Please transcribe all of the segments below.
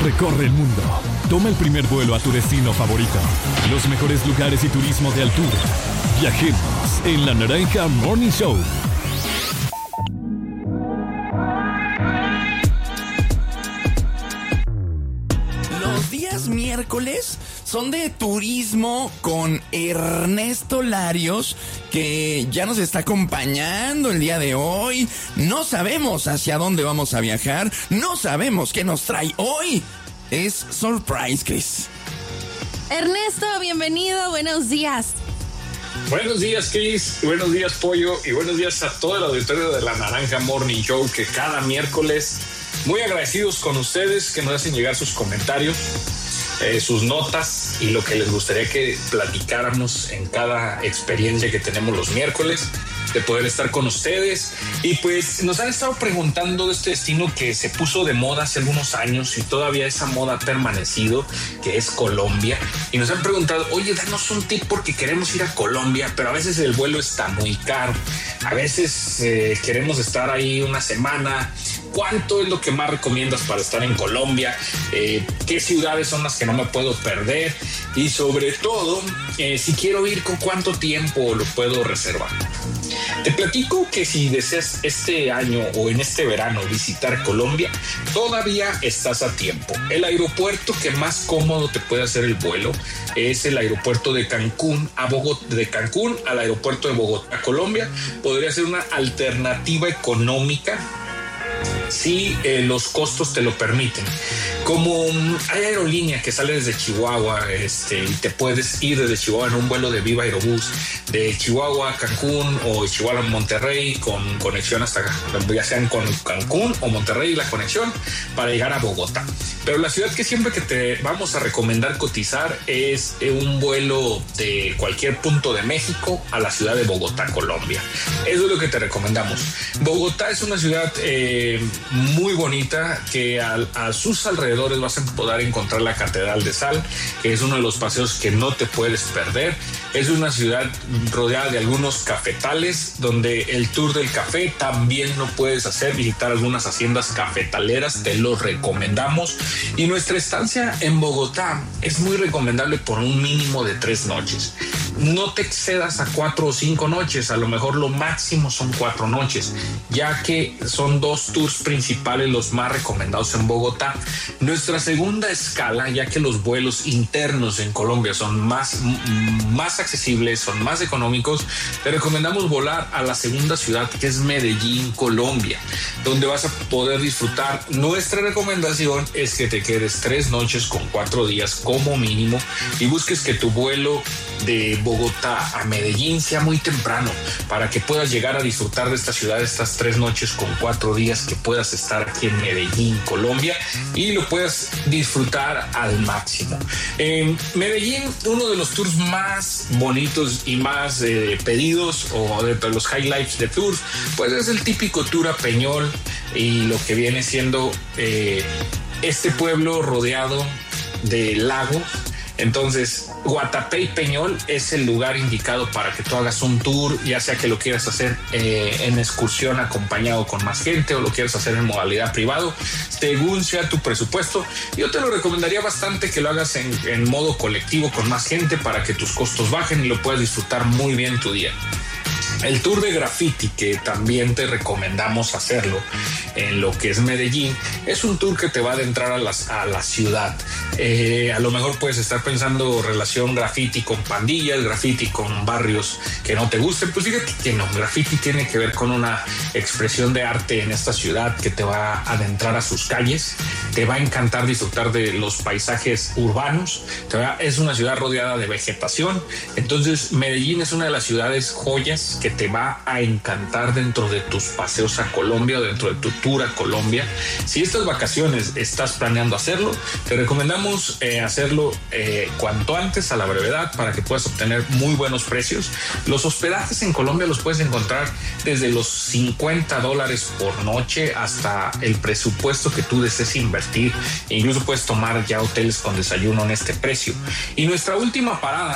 Recorre el mundo. Toma el primer vuelo a tu destino favorito. Los mejores lugares y turismo de altura. Viajemos en La Naranja Morning Show. Los días miércoles son de turismo con Ernesto Larios, que ya nos está acompañando el día de hoy. No sabemos hacia dónde vamos a viajar, no sabemos qué nos trae hoy. Es surprise, Chris. Ernesto, bienvenido, buenos días. Buenos días, Chris, buenos días, Pollo, y buenos días a todo el auditorio de La Naranja Morning Show, que cada miércoles, muy agradecidos con ustedes, que nos hacen llegar sus comentarios, sus notas y lo que les gustaría que platicáramos en cada experiencia que tenemos los miércoles, de poder estar con ustedes. Y pues nos han estado preguntando de este destino que se puso de moda hace algunos años y todavía esa moda ha permanecido, que es Colombia. Y nos han preguntado, oye, danos un tip porque queremos ir a Colombia, pero a veces el vuelo está muy caro. A veces queremos estar ahí una semana. ¿Cuánto es lo que más recomiendas para estar en Colombia? ¿Qué ciudades son las que no me puedo perder? Y sobre todo, si quiero ir, ¿con cuánto tiempo lo puedo reservar? Te platico que si deseas este año o en este verano visitar Colombia, todavía estás a tiempo. El aeropuerto que más cómodo te puede hacer el vuelo es el aeropuerto de Cancún a Bogotá, de Cancún al aeropuerto de Bogotá, Colombia. Podría ser una alternativa económica si los costos te lo permiten. Como hay aerolínea que sale desde Chihuahua, y te puedes ir desde Chihuahua en un vuelo de Viva Aerobús, de Chihuahua a Cancún o Chihuahua a Monterrey, con conexión hasta acá, ya sean con Cancún o Monterrey la conexión para llegar a Bogotá. Pero la ciudad que siempre que te vamos a recomendar cotizar es un vuelo de cualquier punto de México a la ciudad de Bogotá, Colombia. Eso es lo que te recomendamos. Bogotá es una ciudad muy bonita, que a sus alrededores vas a poder encontrar la Catedral de Sal, que es uno de los paseos que no te puedes perder. Es una ciudad rodeada de algunos cafetales, donde el tour del café también lo puedes hacer, visitar algunas haciendas cafetaleras, te lo recomendamos. Y nuestra estancia en Bogotá es muy recomendable por un mínimo de 3 noches. No te excedas a 4 o 5 noches, a lo mejor lo máximo son 4 noches, ya que son 2 tours principales los más recomendados en Bogotá. Nuestra segunda escala, ya que los vuelos internos en Colombia son más accesibles, son más económicos, te recomendamos volar a la segunda ciudad, que es Medellín, Colombia, donde vas a poder disfrutar. Nuestra recomendación es que te quedes 3 noches con 4 días como mínimo y busques que tu vuelo de Bogotá a Medellín sea muy temprano, para que puedas llegar a disfrutar de esta ciudad, estas 3 noches con 4 días que puedas estar aquí en Medellín, Colombia, y lo puedas disfrutar al máximo. Medellín, uno de los tours más bonitos y más pedidos, o de los highlights de tours, pues es el típico tour a Peñol y lo que viene siendo este pueblo rodeado de lagos. Entonces, Guatapé y Peñol es el lugar indicado para que tú hagas un tour, ya sea que lo quieras hacer en excursión acompañado con más gente o lo quieras hacer en modalidad privado, según sea tu presupuesto. Yo te lo recomendaría bastante que lo hagas en modo colectivo con más gente, para que tus costos bajen y lo puedas disfrutar muy bien tu día. El tour de graffiti, que también te recomendamos hacerlo en lo que es Medellín, es un tour que te va a adentrar a la ciudad. A lo mejor puedes estar pensando relación graffiti con pandillas, graffiti con barrios que no te gusten. Pues fíjate que no, graffiti tiene que ver con una expresión de arte en esta ciudad que te va a adentrar a sus calles. Te va a encantar disfrutar de los paisajes urbanos. Es una ciudad rodeada de vegetación. Entonces Medellín es una de las ciudades joyas que te va a encantar dentro de tus paseos a Colombia o dentro de tu tour a Colombia. Si estas vacaciones estás planeando hacerlo, te recomendamos hacerlo cuanto antes, a la brevedad, para que puedas obtener muy buenos precios. Los hospedajes en Colombia los puedes encontrar desde los $50 por noche hasta el presupuesto que tú desees invertir. E incluso puedes tomar ya hoteles con desayuno en este precio. Y nuestra última parada,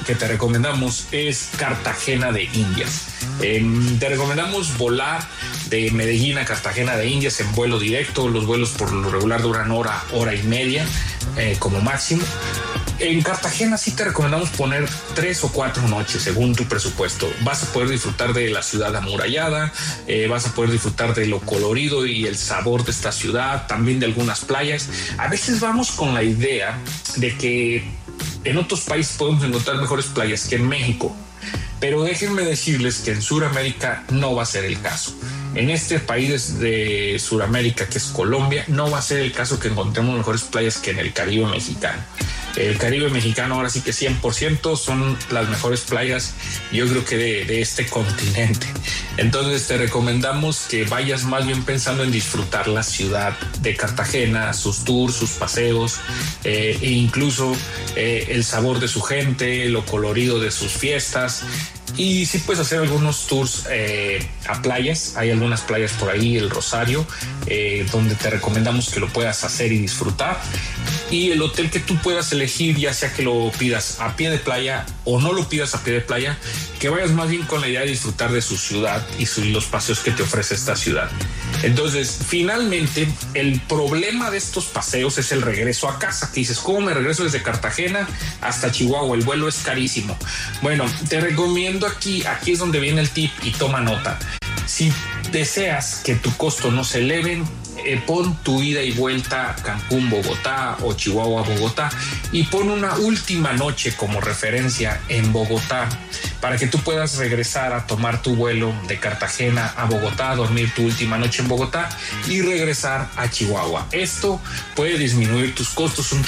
que te recomendamos es Cartagena de Indias. Te recomendamos volar de Medellín a Cartagena de Indias en vuelo directo. Los vuelos por lo regular duran hora y media como máximo. En Cartagena sí te recomendamos poner 3 o 4 noches según tu presupuesto. Vas a poder disfrutar de la ciudad amurallada, vas a poder disfrutar de lo colorido y el sabor de esta ciudad, también de algunas playas. A veces vamos con la idea de que en otros países podemos encontrar mejores playas que en México, pero déjenme decirles que en Sudamérica no va a ser el caso. En este país de Sudamérica, que es Colombia, no va a ser el caso que encontremos mejores playas que en el Caribe mexicano. El Caribe mexicano ahora sí que 100% son las mejores playas, yo creo que de este continente. Entonces te recomendamos que vayas más bien pensando en disfrutar la ciudad de Cartagena, sus tours, sus paseos, e incluso el sabor de su gente, lo colorido de sus fiestas. Y sí puedes hacer algunos tours a playas. Hay algunas playas por ahí, el Rosario, donde te recomendamos que lo puedas hacer y disfrutar. Y el hotel que tú puedas elegir, ya sea que lo pidas a pie de playa o no lo pidas a pie de playa, que vayas más bien con la idea de disfrutar de su ciudad y los paseos que te ofrece esta ciudad. Entonces, finalmente, el problema de estos paseos es el regreso a casa, que dices, ¿cómo me regreso desde Cartagena hasta Chihuahua? El vuelo es carísimo. Bueno, te recomiendo aquí es donde viene el tip y toma nota. Si deseas que tu costo no se eleve, pon tu ida y vuelta Cancún-Bogotá o Chihuahua-Bogotá y pon una última noche como referencia en Bogotá para que tú puedas regresar a tomar tu vuelo de Cartagena a Bogotá, dormir tu última noche en Bogotá y regresar a Chihuahua. Esto puede disminuir tus costos un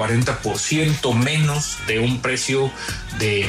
30-40% menos de un precio de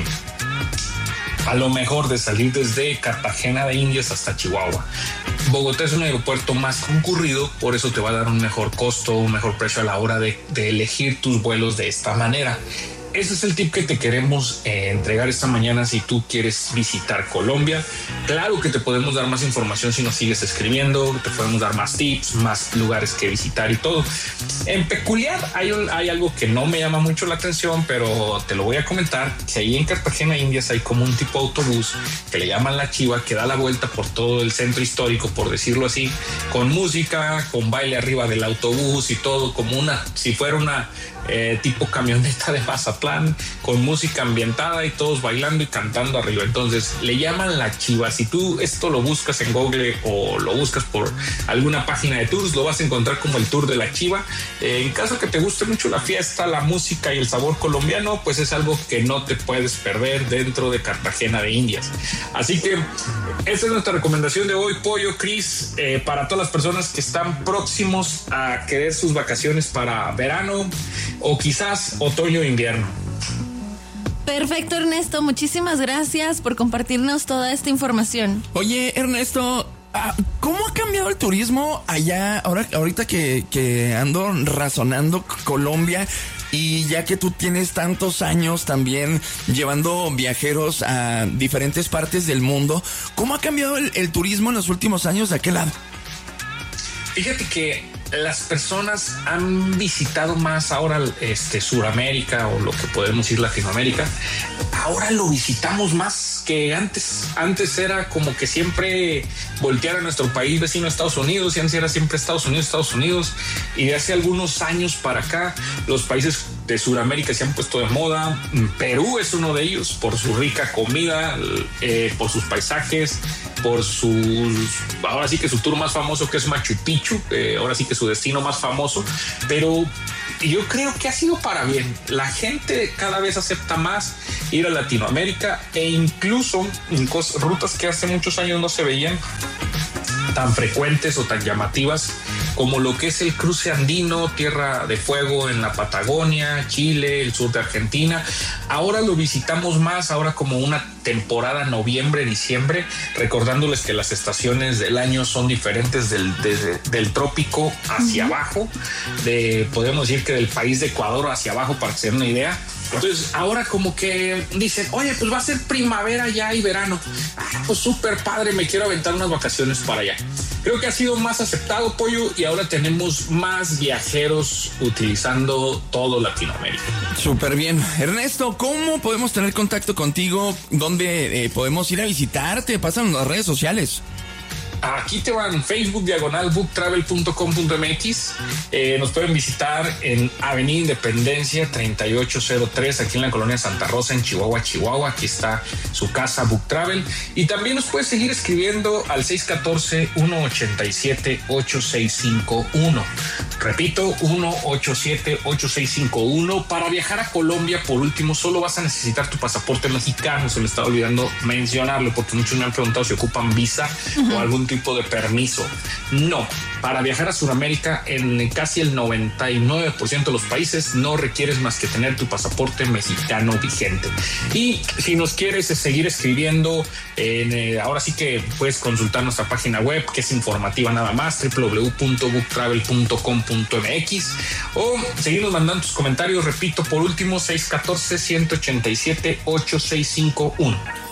a lo mejor de salir desde Cartagena de Indias hasta Chihuahua. Bogotá es un aeropuerto más concurrido, por eso te va a dar un mejor costo, un mejor precio a la hora de elegir tus vuelos de esta manera. Ese es el tip que te queremos entregar esta mañana si tú quieres visitar Colombia. Claro que te podemos dar más información si nos sigues escribiendo, te podemos dar más tips, más lugares que visitar y todo. En peculiar hay algo que no me llama mucho la atención, pero te lo voy a comentar, que ahí en Cartagena Indias hay como un tipo de autobús que le llaman La Chiva, que da la vuelta por todo el centro histórico, por decirlo así, con música, con baile arriba del autobús y todo, como si fuera una tipo camioneta de Mazatlán, con música ambientada y todos bailando y cantando arriba. Entonces le llaman La Chiva. Si tú esto lo buscas en Google o lo buscas por alguna página de tours, lo vas a encontrar como el tour de La Chiva. En caso que te guste mucho la fiesta, la música y el sabor colombiano, pues es algo que no te puedes perder dentro de Cartagena de Indias. Así que esta es nuestra recomendación de hoy, Pollo, Cris, para todas las personas que están próximos a querer sus vacaciones para verano o quizás otoño e invierno. Perfecto, Ernesto. Muchísimas gracias por compartirnos toda esta información. Oye, Ernesto, ¿cómo ha cambiado el turismo allá ahorita que ando razonando Colombia? Y ya que tú tienes tantos años también llevando viajeros a diferentes partes del mundo, ¿cómo ha cambiado el turismo en los últimos años de aquel lado? Fíjate que las personas han visitado más ahora Sudamérica o lo que podemos decir Latinoamérica. Ahora lo visitamos más que antes. Antes era como que siempre voltear a nuestro país vecino Estados Unidos, y antes era siempre Estados Unidos. Y de hace algunos años para acá, los países de Sudamérica se han puesto de moda. Perú es uno de ellos por su rica comida, por sus paisajes, por ahora sí que su tour más famoso, que es Machu Picchu, ahora sí que su destino más famoso. Pero yo creo que ha sido para bien. La gente cada vez acepta más ir a Latinoamérica, e incluso en rutas que hace muchos años no se veían tan frecuentes o tan llamativas, como lo que es el cruce andino, Tierra de Fuego en la Patagonia, Chile, el sur de Argentina. Ahora lo visitamos más, ahora como una temporada noviembre, diciembre, recordándoles que las estaciones del año son diferentes del trópico hacia abajo, podemos decir que del país de Ecuador hacia abajo, para que se den una idea. Entonces ahora como que dicen, oye, pues va a ser primavera ya y verano. Pues súper padre, me quiero aventar unas vacaciones para allá. Creo que ha sido más aceptado, Pollo, y ahora tenemos más viajeros utilizando todo Latinoamérica. Súper bien. Ernesto, ¿cómo podemos tener contacto contigo? ¿Dónde podemos ir a visitarte? Pasan las redes sociales. Aquí te van Facebook /booktravel.com.mx. Nos pueden visitar en Avenida Independencia 3803, aquí en la colonia Santa Rosa, en Chihuahua. Aquí está su casa Book Travel. Y también nos puedes seguir escribiendo al 614-187-8651. Repito, 187-8651. Para viajar a Colombia, por último, solo vas a necesitar tu pasaporte mexicano. Se me estaba olvidando mencionarlo porque muchos me han preguntado si ocupan visa o algún tipo de permiso. No, para viajar a Sudamérica en casi el 99% de los países no requieres más que tener tu pasaporte mexicano vigente. Y si nos quieres seguir escribiendo, ahora sí que puedes consultar nuestra página web, que es informativa nada más, www.booktravel.com.mx, o seguirnos mandando tus comentarios, repito, por último, 614-187-8651.